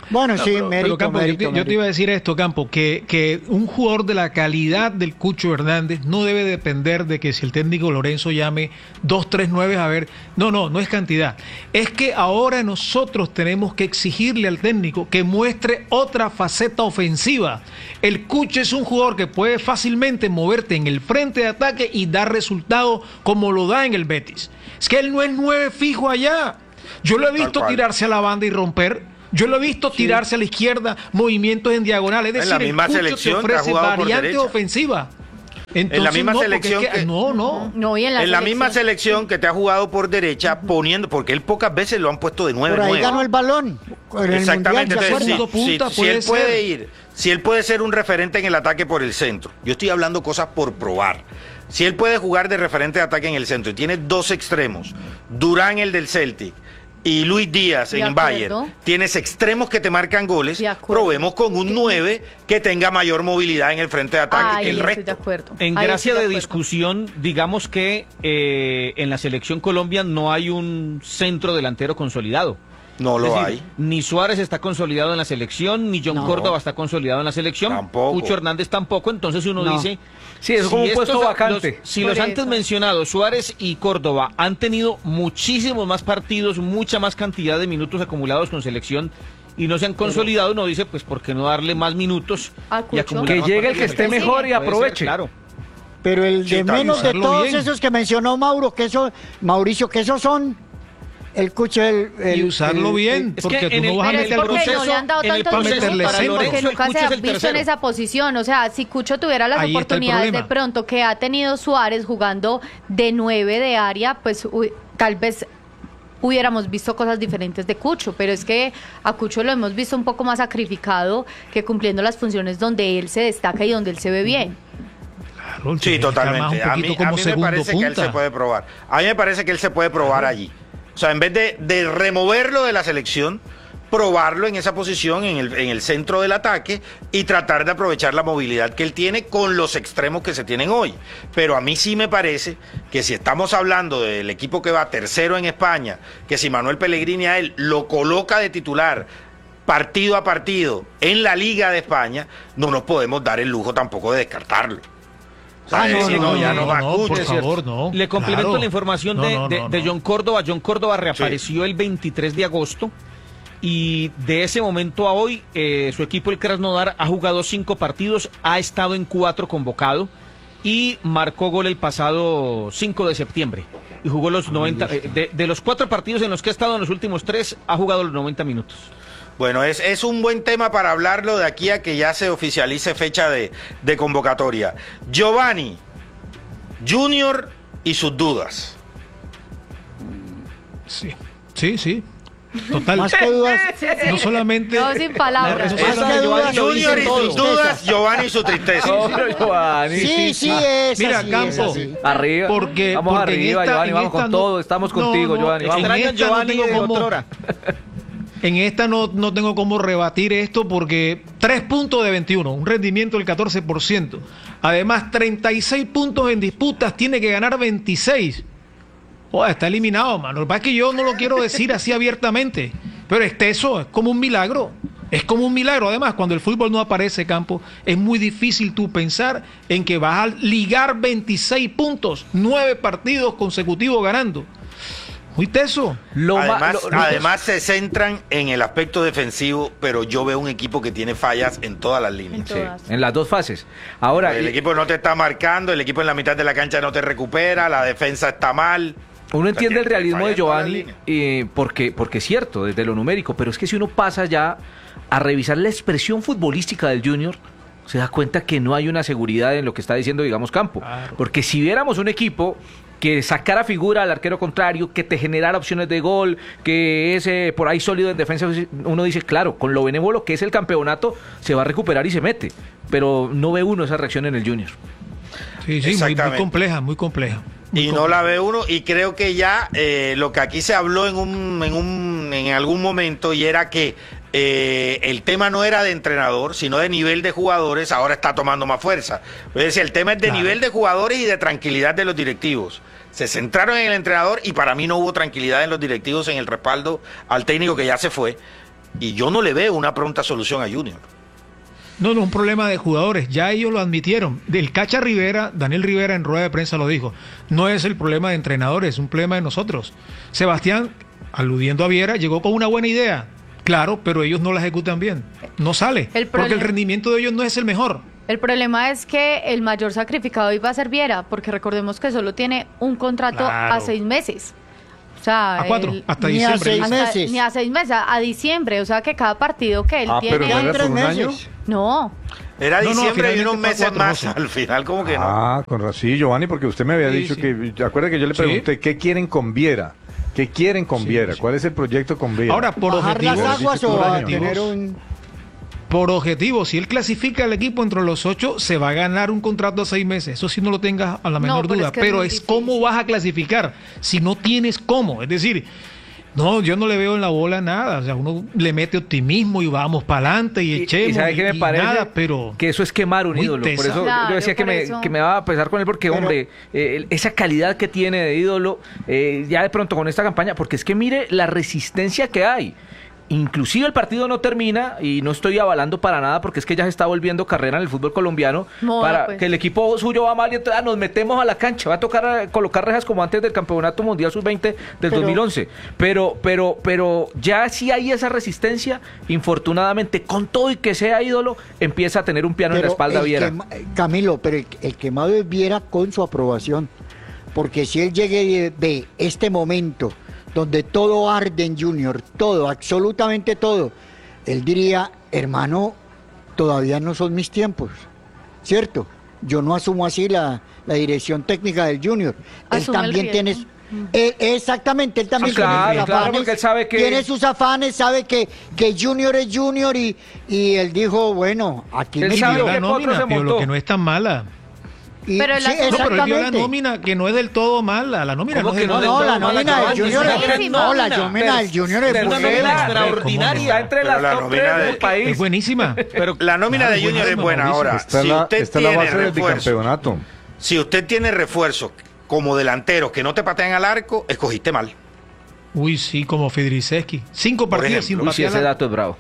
Bueno, sí, pero, mérito, pero, Campo, mérito, yo, te, yo te mérito. iba a decir esto, Campo, que, que un jugador de la calidad del Cucho Hernández no debe depender de que si el técnico Lorenzo llame dos, tres, nueve, a ver, no, no, no es cantidad. Es que ahora nosotros tenemos que exigirle al técnico que muestre otra faceta ofensiva. El Cucho es un jugador que puede fácilmente moverte en el frente de ataque y dar resultados como lo da en el Betis. Es que él no es nueve fijo allá. Yo lo he visto tirarse a la banda y romper. Yo lo he visto sí. tirarse a la izquierda, movimientos en diagonal. Es decir, en la misma el Cucho selección te ofrece variantes ofensivas. Entonces, en la misma no, selección es que, que, no, no. no y en la, en la misma selección que te ha jugado por derecha poniendo, porque él pocas veces lo han puesto de nueve. Por ahí nueve. ganó el balón. En Exactamente. El mundial, Entonces, sí, si, punta, si, puede si él puede ser. ir, si él puede ser un referente en el ataque por el centro. Yo estoy hablando cosas por probar. Si él puede jugar de referente de ataque en el centro y tiene dos extremos, Durán el del Celtic y Luis Díaz en el Bayern, tienes extremos que te marcan goles, probemos con un nueve que tenga mayor movilidad en el frente de ataque Ay, que el estoy resto. de acuerdo. En Ahí gracia estoy de, de discusión, digamos que eh, en la selección Colombia no hay un centro delantero consolidado. No lo Es decir, hay. Ni Suárez está consolidado en la selección, ni John No. Córdoba está consolidado en la selección. Tampoco. Cucho Hernández tampoco, entonces uno No. dice... Sí, es como un estos- puesto vacante. los- si Por los antes eso. mencionados, Suárez y Córdoba, han tenido muchísimos más partidos, mucha más cantidad de minutos acumulados con selección y no se han consolidado, uno dice, pues, ¿por qué no darle más minutos? A y Cucho. acumular Que más llegue el que partidos? esté Sí. mejor y Puede ser, aproveche. claro. Pero el Sí, de también menos de usarlo todos bien. esos que mencionó Mauro, que eso, Mauricio, que esos son el Cucho, el, el- Y usarlo el- bien, es porque que tú en no el- vas a Pero es meter porque proceso- no le han dado en el tantos proceso minutos para porque Lorenzo, el nunca Cucho se es ha el visto en tercero. esa posición. O sea, si Cucho tuviera las Ahí está el oportunidades de problema. pronto que ha tenido Suárez jugando de nueve de área, pues uy, tal vez hubiéramos visto cosas diferentes de Cucho, pero es que a Cucho lo hemos visto un poco más sacrificado que cumpliendo las funciones donde él se destaca y donde él se ve bien. Claro, Sí, tienes que armar totalmente. un A poquito mí, a como mí me segundo parece que él punta. se puede probar. A mí me parece que él se puede probar allí. O sea, en vez de, de removerlo de la selección, probarlo en esa posición, en el, en el centro del ataque y tratar de aprovechar la movilidad que él tiene con los extremos que se tienen hoy. Pero a mí sí me parece que si estamos hablando del equipo que va tercero en España, que si Manuel Pellegrini a él lo coloca de titular partido a partido en la Liga de España, no nos podemos dar el lujo tampoco de descartarlo. O sea, Ah, de no, decir, no, no, ya no, no va no, Cucho. por Es cierto. favor, no. Le complemento Claro. la información No, de, no, de- no, de no. John Córdoba. John Córdoba reapareció el veintitrés de agosto y de ese momento a hoy eh, su equipo, el Krasnodar, ha jugado cinco partidos, ha estado en cuatro convocado y marcó gol el pasado cinco de septiembre. Y jugó los noventa, eh, de, de los cuatro partidos en los que ha estado en los últimos tres, ha jugado los noventa minutos. Bueno, es, es un buen tema para hablarlo de aquí a que ya se oficialice fecha de, de convocatoria. Giovanni Junior y sus dudas. Sí, sí, sí. Total. Más que dudas. Sí, sí. No solamente. No, sin palabras. La Más respuesta que de dudas, Giovanni lo Junior y dice sus todo. dudas, Giovanni y su tristeza. Pobre Giovanni. Sí, sí, es Mira, así, Campo, es así. Arriba. Porque, vamos porque en arriba, esta- Giovanni, en vamos esta con no- todo. Estamos no, contigo, no, Giovanni. en Vamos. Extrañan esta no Giovanni tengo de cómo- otrora. En esta no, no tengo cómo rebatir esto porque tres puntos de veintiuno, un rendimiento del catorce por ciento. Además, treinta y seis puntos en disputas, tiene que ganar veintiséis. Joder, está eliminado, mano. Lo que pasa es que yo no lo quiero decir así abiertamente, pero este eso es como un milagro. Es como un milagro. Además, cuando el fútbol no aparece, Campo, es muy difícil tú pensar en que vas a ligar veintiséis puntos, nueve partidos consecutivos ganando. Muy teso. Lo ma- Además, lo- lo- además se centran en el aspecto defensivo, pero yo veo un equipo que tiene fallas en todas las líneas. En Sí, todas. en las dos fases. Ahora, El y- equipo no te está marcando, el equipo en la mitad de la cancha no te recupera, la defensa está mal. uno entiende el realismo Falla de en todas las Giovanni líneas. eh, porque, porque es cierto, desde lo numérico, pero es que si uno pasa ya a revisar la expresión futbolística del Junior, se da cuenta que no hay una seguridad en lo que está diciendo, digamos, Campo. Claro. Porque si viéramos un equipo que sacara figura al arquero contrario, que te generara opciones de gol, que es eh, por ahí sólido en defensa, uno dice, claro, con lo benévolo que es el campeonato, se va a recuperar y se mete. Pero no ve uno esa reacción en el Junior. Sí, sí, muy, muy Exactamente. compleja, muy compleja. Muy Y no compleja. la ve uno, y creo que ya eh, lo que aquí se habló en un, en un, en algún momento, y era que eh, el tema no era de entrenador, sino de nivel de jugadores, ahora está tomando más fuerza. Es decir, el tema es de Claro. nivel de jugadores y de tranquilidad de los directivos. Se centraron en el entrenador y para mí no hubo tranquilidad en los directivos en el respaldo al técnico que ya se fue. y yo no le veo una pronta solución a Junior. No, no es un problema de jugadores, ya ellos lo admitieron. Del Cacha Rivera, Daniel Rivera en rueda de prensa lo dijo, no es el problema de entrenadores, es un problema de nosotros. Sebastián, aludiendo a Viera, llegó con una buena idea, claro, pero ellos no la ejecutan bien, no sale, El porque problema- el rendimiento de ellos no es el mejor. El problema es que el mayor sacrificado iba a ser Viera, porque recordemos que solo tiene un contrato Claro. a seis meses. O sea, A cuatro, el- hasta Ni a diciembre. seis dice. hasta- meses. ni a seis meses, a, a diciembre. O sea, que cada partido que él Ah, pero tiene... no era tres por un año. meses. No, Era No, no, diciembre y finalmente unos fue meses cuatro, más, no sé. al final como que no. Ah, con razón, sí, Giovanni, porque usted me había Sí, dicho sí. que, acuerda que yo le Sí. pregunté, ¿qué quieren con Viera? ¿Qué quieren con Sí, Viera? sí. ¿Cuál es el proyecto con Viera? Ahora, por ¿Bajar las objetivos, aguas o por a años. tener un...? por objetivos, si él clasifica al equipo entre los ocho, se va a ganar un contrato a seis meses. Eso sí no lo tengas a la menor pero duda. es que es pero muy es, difícil. cómo vas a clasificar si no tienes cómo. Es decir, no, yo no le veo en la bola nada. O sea, uno le mete optimismo y vamos para adelante y Y- echemos. y sabe qué me y parece nada, pero que eso es quemar un muy ídolo. Por tesa. eso Claro, yo decía que por me, eso. que me daba a pesar con él porque, Pero- hombre, eh, el- esa calidad que tiene de ídolo, eh, ya de pronto con esta campaña, porque es que mire la resistencia que hay. Inclusive el partido no termina y no estoy avalando para nada porque es que ya se está volviendo carrera en el fútbol colombiano Moda, para pues. que el equipo suyo va mal y entonces ah, nos metemos a la cancha, va a tocar eh, colocar rejas como antes del Campeonato Mundial sub veinte del Pero- dos mil once, pero pero pero ya sí hay esa resistencia, infortunadamente con todo y que sea ídolo empieza a tener un piano en la Pero espalda el Viera. quema- Camilo, pero el, el quemado es Viera con su aprobación. Porque si él llegue y ve este momento donde todo arde en Junior, todo, absolutamente todo, él diría, hermano, todavía no son mis tiempos, ¿cierto? Yo no asumo así la, la dirección técnica del Junior. Él Asume el también tiene... riesgo. él- exactamente, él también Ah, claro, tiene sus claro, afanes, porque él sabe que- tiene sus afanes, sabe que, que Junior es Junior y, y él dijo, bueno, aquí Él me y sabe vio que la Potro nómina, se Pio, lo montó. que no es tan mala. Y- Pero el sí, asunto- No, pero él vio la exactamente. nómina que no es del todo mala. La nómina ¿Cómo no es que del No, del no, todo la mala, nómina del Giovanni? Junior es buenísima. no, la nómina del Junior es Pero una buena. nómina ¿Cómo extraordinaria. Está entre Pero las la top nómina tres de- del país. Es buenísima. Pero La nómina Claro, de Junior es buenísima, buena. Mauricio. Ahora, Está si la, usted está la tiene base del refuerzos, bicampeonato. si usted tiene refuerzos como delanteros que no te patean al arco, escogiste mal. Uy, sí, como Fedriceski. Cinco Por partidos sin ejemplo. Uy, sí, patear ese la- dato es bravo.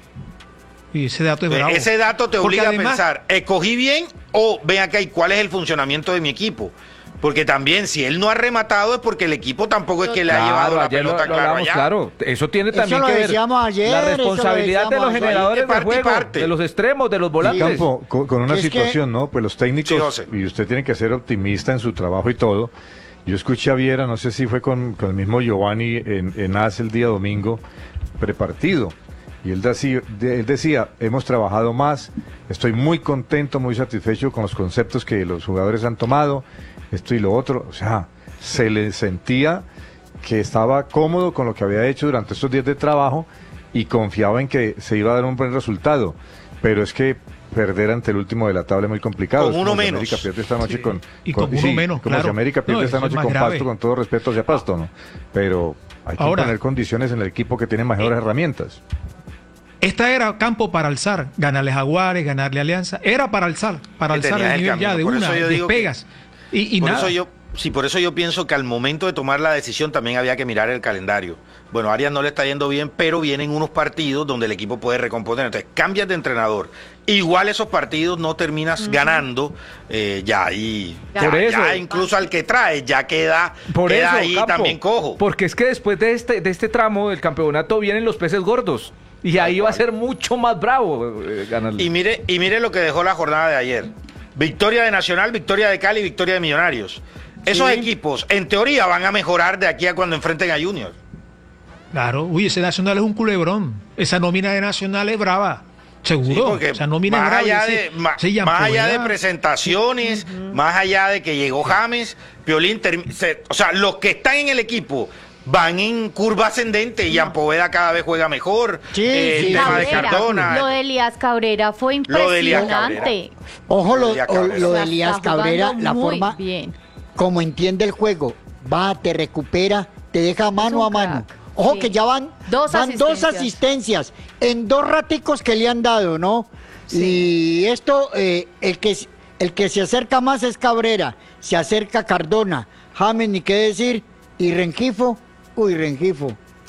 Y ese dato es Eh, bravo. Ese dato te Porque obliga además- a pensar, ¿escogí bien o ven acá y cuál es el funcionamiento de mi equipo? Porque también si él no ha rematado es porque el equipo tampoco es que le ha Claro, llevado la ayer lo- pelota lo claro hablamos, allá. claro. Eso tiene Eso también lo que ver decíamos ayer, la eso lo responsabilidad de decíamos los ayer. generadores De de parte y juego, parte. de los extremos, de los volantes. Campo, con, con una Es que- situación, ¿no? Pues los Sí, técnicos, José. y usted tiene que ser optimista en su trabajo y todo. Yo escuché a Viera, no sé si fue con, con el mismo Giovanni en, en A S el día domingo, prepartido. Y él decía, de- él decía, hemos trabajado más, estoy muy contento, muy satisfecho con los conceptos que los jugadores han tomado, esto y lo otro. O sea, se le sentía que estaba cómodo con lo que había hecho durante estos días de trabajo y confiaba en que se iba a dar un buen resultado. Pero es que perder ante el último de la tabla es muy complicado. Con Es uno como si menos. América pierde esta noche Sí. con, Y con uno menos, como si claro. América pierde No, esta eso es noche más con grave. Pasto, con todo respeto hacia Pasto, ¿no? Pero hay que Ahora- poner condiciones en el equipo que tiene mejores herramientas. Esta era campo para alzar, ganarle a Jaguares, ganarle a Alianza, era para alzar, para Que alzar tenías el el nivel ya camino, de por una, eso yo digo que- despegas. Y, y por nada. eso yo, sí, por eso yo pienso que al momento de tomar la decisión también había que mirar el calendario. Bueno, a Arias no le está yendo bien, pero vienen unos partidos donde el equipo puede recomponer. Entonces, cambias de entrenador. Igual esos partidos no terminas ganando, eh, ya ahí. Ya. Ya, Por eso. ya incluso al que trae, ya queda, Por queda eso, ahí Campo, también cojo. Porque es que después de este, de este tramo del campeonato vienen los peces gordos. Y ahí va a ser mucho más bravo eh, ganarle. Y mire, y mire lo que dejó la jornada de ayer. Victoria de Nacional, victoria de Cali, victoria de Millonarios. Esos Sí. equipos, en teoría, van a mejorar de aquí a cuando enfrenten a Junior. Claro, uy, ese Nacional es un culebrón. Esa nómina de Nacional es brava. Seguro. Sí, porque Esa nómina más es brava. allá, Ese- de, ma- ese Jean más allá de Poveda, presentaciones, más allá de que llegó James, Piolín, termi- se- o sea, los que están en el equipo van en curva ascendente y Jean Poveda cada vez juega mejor. Sí, Eh, sí. el tema de Cabrera, Cardona. lo de Elías Cabrera fue Lo de Elías impresionante. Ojo, lo, Lo de Elías o- Cabrera. lo O de sea, Elías está Cabrera, jugando la muy forma bien. como entiende el juego, va, te recupera, te deja mano un a mano. crack, Ojo sí. que ya van Dos van dos asistencias. asistencias en dos raticos que le han dado, ¿no? Y esto, eh, el, que, el que se acerca más es Cabrera, se acerca Cardona, James, ni qué decir, y Rengifo, uy, Rengifo,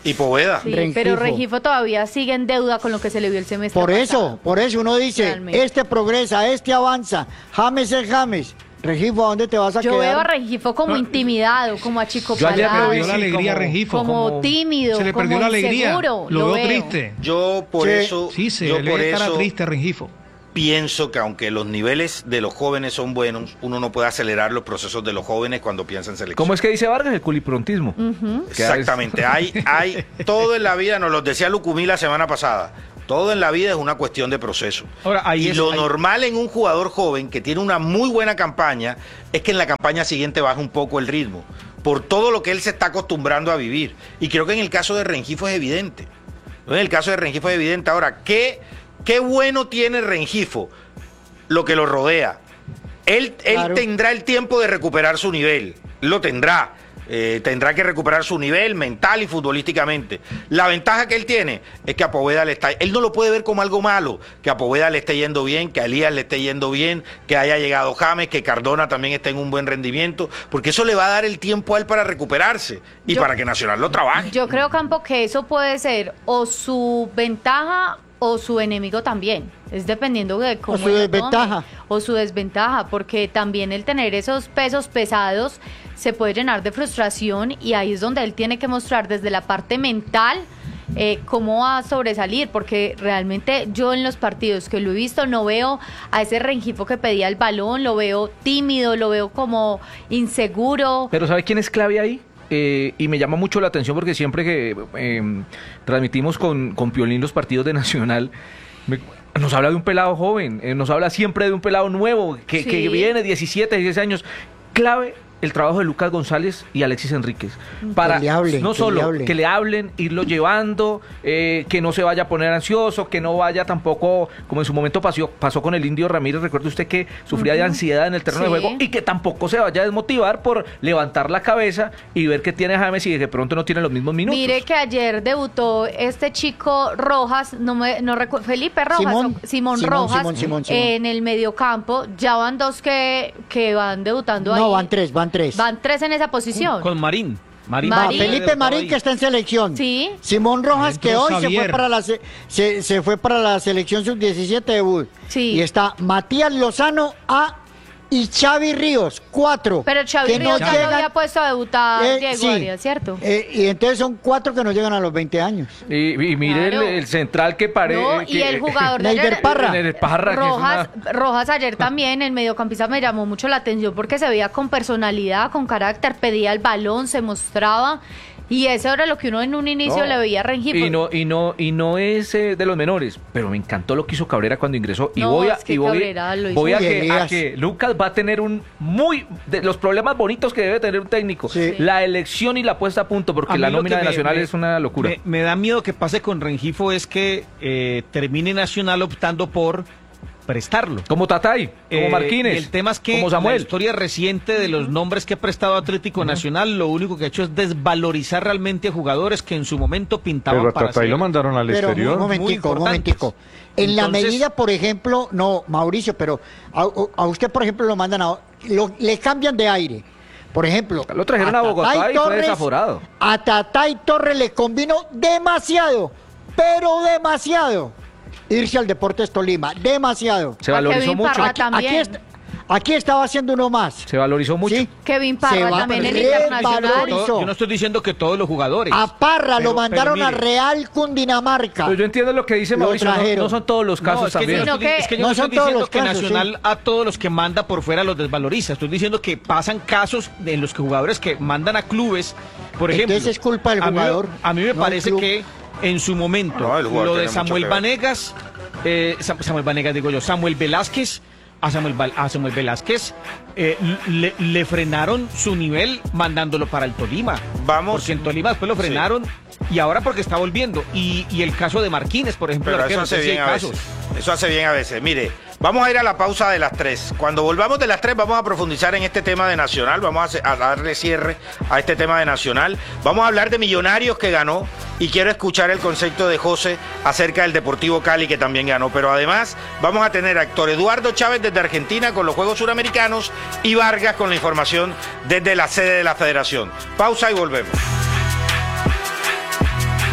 Y Poveda. Sí, Rengifo. pero Rengifo todavía sigue en deuda con lo que se le vio el semestre Por pasado. eso, por eso uno dice, Realmente. este progresa, este avanza, James es James. Rengifo, ¿a dónde te vas a Yo quedar? veo a Rengifo como intimidado, como Yo ayer achicopalado, me perdió la sí, alegría como- Rengifo. como, como- tímido, Se le perdió como la alegría. inseguro. Lo, veo, veo. triste. Yo por Sí. eso, Sí, se yo le por ve cara eso triste a Rengifo. pienso que aunque los niveles de los jóvenes son buenos, uno no puede acelerar los procesos de los jóvenes cuando piensa en selección. ¿Cómo es que dice Vargas? El culiprontismo. Exactamente, hay, hay todo en la vida, nos lo decía Lucumí la semana pasada, todo en la vida es una cuestión de proceso. Ahora, ahí y es- lo ahí- normal en un jugador joven que tiene una muy buena campaña es que en la campaña siguiente baja un poco el ritmo, por todo lo que él se está acostumbrando a vivir. Y creo que en el caso de Rengifo es evidente. En el caso de Rengifo es evidente. Ahora, ¿qué, qué bueno tiene Rengifo? Lo que lo rodea. Él, él Claro. tendrá el tiempo de recuperar su nivel, lo tendrá. Eh, tendrá que recuperar su nivel mental y futbolísticamente. La ventaja que él tiene es que a Poveda le está... Él no lo puede ver como algo malo, que a Poveda le esté yendo bien, que a Elías le esté yendo bien, que haya llegado James, que Cardona también esté en un buen rendimiento, porque eso le va a dar el tiempo a él para recuperararse y Yo- para que Nacional lo trabaje. Yo creo, Campo, que eso puede ser o su ventaja o su enemigo también. Es dependiendo de cómo O su él lo desventaja. tome. O su desventaja, porque también el tener esos pesos pesados se puede llenar de frustración y ahí es donde él tiene que mostrar desde la parte mental eh, cómo va a sobresalir, porque realmente yo en los partidos que lo he visto no veo a ese Rengifo que pedía el balón, lo veo tímido, lo veo como inseguro. Pero ¿sabe quién es clave ahí? Eh, y me llama mucho la atención porque siempre que eh, transmitimos con, con Piolín los partidos de Nacional, me- nos habla de un pelado joven, eh, nos habla siempre de un pelado nuevo, que, Sí. que viene diecisiete, dieciséis años. Clave el trabajo de Lucas González y Alexis Enríquez. Para Que le hablen, no que solo le hablen. que le hablen, irlo llevando, eh, que no se vaya a poner ansioso, que no vaya tampoco, como en su momento pasó, pasó con el Indio Ramírez, recuerde usted que sufría de ansiedad en el terreno Sí. de juego, y que tampoco se vaya a desmotivar por levantar la cabeza y ver que tiene James y que de pronto no tiene los mismos minutos. Mire que ayer debutó este chico Rojas, no me no recu- Felipe Rojas, Simón. o- Simón, Simón, Rojas, Simón, Simón, Simón. en el mediocampo. Ya van dos que, que van debutando ahí. No, van tres, van tres. Van tres en esa posición. Con Marín. Marín. Va, Marín. Felipe Marín, que está en selección. Sí. Simón Rojas, que Entró hoy se fue, Xavier. para la se, se- se fue para la selección sub diecisiete debut. Sí. Y está Matías Lozano A y Xavi Ríos, cuatro. Pero Xavi que Ríos no ya lo llegan- había puesto a debutar Eh, Diego sí. Arias, ¿cierto? Eh, y entonces son cuatro que no llegan a los veinte años. Y, y mire Claro. el, el central que parece. No, y el jugador de Neider ayer, Parra. El Parra, que es Rojas, una- Rojas ayer también, el mediocampista me llamó mucho la atención porque se veía con personalidad, con carácter, pedía el balón, se mostraba. Y eso era lo que uno en un inicio No. le veía a Rengifo. Y no, y no, y no es eh, de los menores, pero me encantó lo que hizo Cabrera cuando ingresó. Y No, voy a, es que y voy, Cabrera lo hizo voy a, bien. que, a Elías. que Lucas va a tener un muy de los problemas bonitos que debe tener un técnico. Sí. La elección y la puesta a punto, porque A mí la lo nómina que de me- Nacional me- es una locura. Me, me da miedo que pase con Rengifo es que eh, termine Nacional optando por prestarlo. Como Tatay, como Eh, Marquínez, y el tema es que como la Samuel. historia reciente de los nombres que ha prestado Atlético Nacional, lo único que ha hecho es desvalorizar realmente a jugadores que en su momento pintaban Pero a para Tatay ser- lo mandaron al Pero un exterior. momentico, un importantes. momentico. En la Entonces- medida, por ejemplo, no, Mauricio, pero a, a usted, por ejemplo, lo mandan a... lo- le cambian de aire. Por ejemplo... Lo trajeron a Bogotá Tatay y fue desaforado. A Tatay Torres le convino demasiado, pero demasiado, irse al Deportes Tolima. Demasiado. Se A valorizó Kevin mucho. Parra Aquí, también. aquí, est- aquí estaba haciendo uno más. Se valorizó mucho. ¿Sí? Kevin Se Parra va también en revalorizó. Internacional. Yo no estoy diciendo que todos los jugadores. A Parra Pero- lo mandaron pero a mire. Real Cundinamarca. Pero yo entiendo lo que dice Lo Mauricio, no, trajeron. no son todos los casos No, es que, también. yo no Sino estoy, que- es que yo No no son estoy todos diciendo los que casos, Nacional sí. a todos los que manda por fuera los desvaloriza. Estoy diciendo que pasan casos en los que jugadores que mandan a clubes, por ejemplo. Entonces es culpa del a mí me- jugador, A mí me no parece del club. que en su momento No, el jugador lo de tiene mucho Samuel que ver. Vanegas, eh, Sam- Samuel Vanegas digo yo, Samuel Velázquez, a Samuel, Val- a Samuel Velázquez eh, le, le frenaron su nivel mandándolo para el Tolima. Vamos. Porque en Tolima después lo Sí. frenaron y ahora porque está volviendo. Y, y el caso de Marquínez, por ejemplo, Pero arquero, eso hace no sé si bien hay a casos. veces. Eso hace bien a veces. Mire, vamos a ir a la pausa de las tres. Cuando volvamos de las tres vamos a profundizar en este tema de Nacional. Vamos a, hacer- a darle cierre a este tema de Nacional. Vamos a hablar de Millonarios que ganó y quiero escuchar el concepto de José acerca del Deportivo Cali que también ganó. Pero además vamos a tener a Héctor Eduardo Chávez desde Argentina con los Juegos Suramericanos y Vargas con la información desde la sede de la Federación. Pausa y volvemos.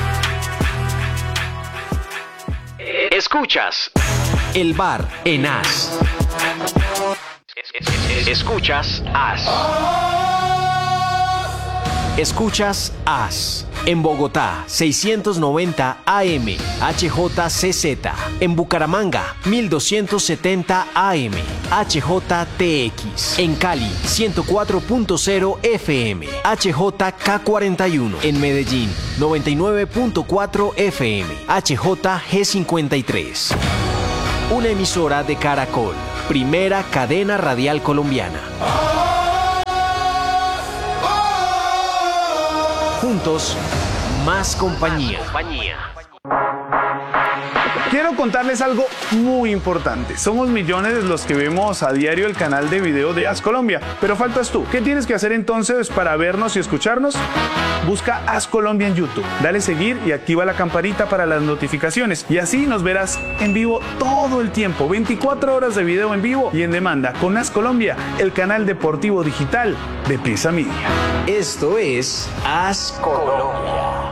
Escuchas El Bar en As. Escuchas As. Escuchas As. En Bogotá, seiscientos noventa A M, H J C Z. En Bucaramanga, mil doscientos setenta A M, H J T X. En Cali, ciento cuatro punto cero F M, H J K cuarenta y uno. En Medellín, noventa y nueve punto cuatro F M, H J G cincuenta y tres. Una emisora de Caracol, primera cadena radial colombiana. Juntos, más compañía. Quiero contarles algo muy importante. Somos millones los que vemos a diario el canal de video de As Colombia, pero faltas tú. ¿Qué tienes que hacer entonces para vernos y escucharnos? Busca As Colombia en YouTube, dale seguir y activa la campanita para las notificaciones y así nos verás en vivo todo el tiempo, veinticuatro horas de video en vivo y en demanda con As Colombia, el canal deportivo digital de Prisa Media. Esto es As Colombia.